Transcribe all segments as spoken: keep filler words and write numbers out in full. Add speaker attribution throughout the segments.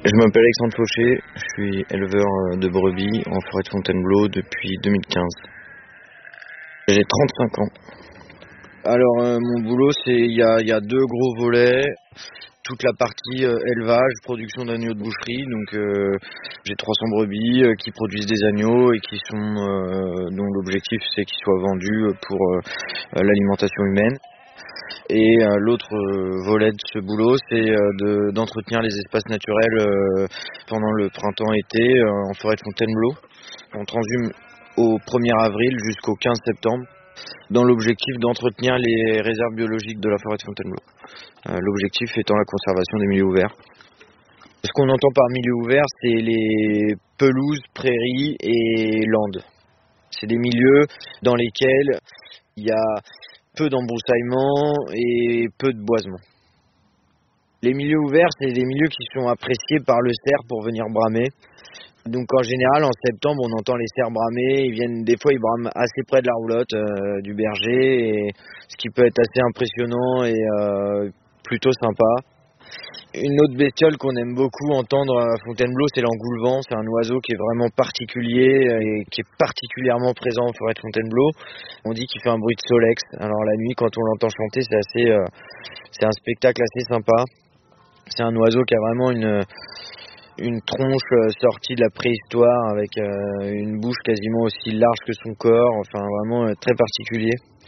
Speaker 1: Je m'appelle Alexandre Fauché, je suis éleveur de brebis en forêt de Fontainebleau depuis deux mille quinze. J'ai trente-cinq ans. Alors euh, mon boulot, c'est il y a, y a deux gros volets. Toute la partie euh, élevage, production d'agneaux de boucherie. Donc euh, j'ai trois cents brebis euh, qui produisent des agneaux et qui sont euh, dont l'objectif c'est qu'ils soient vendus pour euh, l'alimentation humaine. Et euh, l'autre euh, volet de ce boulot, c'est euh, de, d'entretenir les espaces naturels euh, pendant le printemps-été euh, en forêt de Fontainebleau. On transhume au premier avril jusqu'au quinze septembre dans l'objectif d'entretenir les réserves biologiques de la forêt de Fontainebleau. Euh, l'objectif étant la conservation des milieux ouverts. Ce qu'on entend par milieu ouvert, c'est les pelouses, prairies et landes. C'est des milieux dans lesquels il y a peu d'embroussaillement et peu de boisement. Les milieux ouverts, c'est des milieux qui sont appréciés par le cerf pour venir bramer. Donc en général, en septembre, on entend les cerfs bramer. Ils viennent, des fois, ils brament assez près de la roulotte euh, du berger, et, ce qui peut être assez impressionnant et euh, plutôt sympa. Une autre bestiole qu'on aime beaucoup entendre à Fontainebleau, c'est l'engoulevent. C'est un oiseau qui est vraiment particulier et qui est particulièrement présent en forêt de Fontainebleau. On dit qu'il fait un bruit de solex. Alors la nuit, quand on l'entend chanter, c'est assez, euh, c'est un spectacle assez sympa. C'est un oiseau qui a vraiment une une tronche euh, sortie de la préhistoire avec euh, une bouche quasiment aussi large que son corps. Enfin, vraiment euh, très particulier.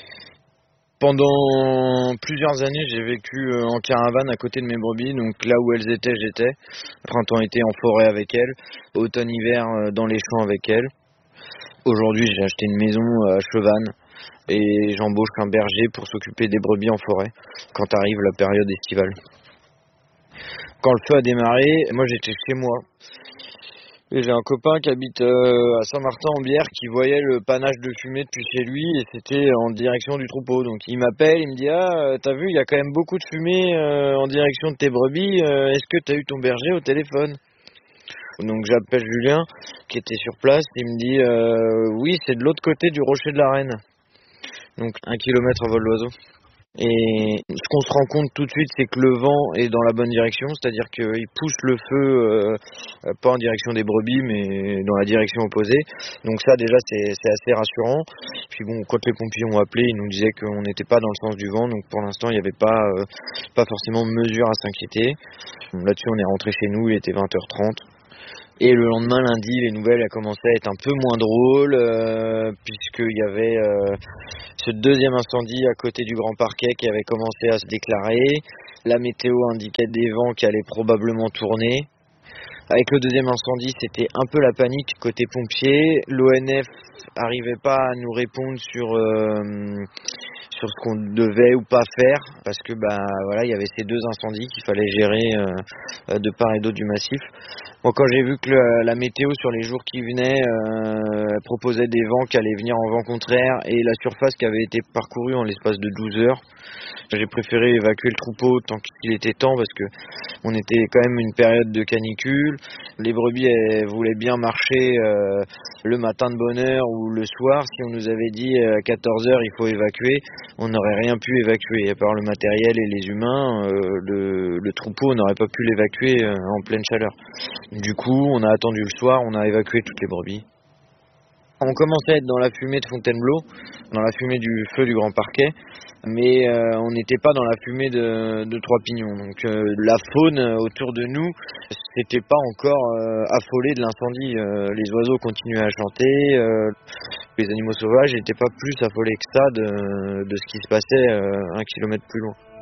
Speaker 1: Pendant plusieurs années, j'ai vécu en caravane à côté de mes brebis, donc là où elles étaient, j'étais. Printemps-été en forêt avec elles, automne-hiver dans les champs avec elles. Aujourd'hui, j'ai acheté une maison à Chevannes et j'embauche un berger pour s'occuper des brebis en forêt quand arrive la période estivale. Quand le feu a démarré, moi j'étais chez moi. Et j'ai un copain qui habite euh, à Saint-Martin-en-Bière qui voyait le panache de fumée depuis chez lui et c'était en direction du troupeau. Donc il m'appelle, il me dit « Ah, t'as vu, il y a quand même beaucoup de fumée euh, en direction de tes brebis. Euh, est-ce que t'as eu ton berger au téléphone ?» Donc j'appelle Julien qui était sur place. Il me dit euh, « Oui, c'est de l'autre côté du rocher de la Reine. » Donc un kilomètre à vol d'oiseau. Et ce qu'on se rend compte tout de suite, c'est que le vent est dans la bonne direction, c'est-à-dire qu'il pousse le feu, euh, pas en direction des brebis, mais dans la direction opposée. Donc ça, déjà, c'est, c'est assez rassurant. Puis bon, quand les pompiers ont appelé, ils nous disaient qu'on n'était pas dans le sens du vent, donc pour l'instant, il n'y avait pas, euh, pas forcément de mesure à s'inquiéter. Là-dessus, on est rentré chez nous, il était vingt heures trente. Et le lendemain, lundi, les nouvelles a commencé à être un peu moins drôles, euh, puisqu'il y avait euh, ce deuxième incendie à côté du Grand Parquet qui avait commencé à se déclarer. La météo indiquait des vents qui allaient probablement tourner. Avec le deuxième incendie, c'était un peu la panique côté pompiers. L'O N F n'arrivait pas à nous répondre sur... Euh, sur ce qu'on devait ou pas faire, parce que bah voilà, il y avait ces deux incendies qu'il fallait gérer euh, de part et d'autre du massif. Bon, quand j'ai vu que le, la météo sur les jours qui venaient euh, proposait des vents qui allaient venir en vent contraire et la surface qui avait été parcourue en l'espace de douze heures, j'ai préféré évacuer le troupeau tant qu'il était temps, parce que on était quand même une période de canicule. Les brebis elles voulaient bien marcher euh, le matin de bonne heure ou le soir. Si on nous avait dit à quatorze heures il faut évacuer, on n'aurait rien pu évacuer. À part le matériel et les humains, euh, le, le troupeau n'aurait pas pu l'évacuer euh, en pleine chaleur. Du coup, on a attendu le soir, on a évacué toutes les brebis. On commençait à être dans la fumée de Fontainebleau, dans la fumée du feu du Grand Parquet, mais euh, on n'était pas dans la fumée de, de Trois Pignons. Donc euh, la faune autour de nous n'était pas encore euh, affolée de l'incendie. Euh, les oiseaux continuaient à chanter, euh, les animaux sauvages n'étaient pas plus affolés que ça de, de ce qui se passait euh, un kilomètre plus loin.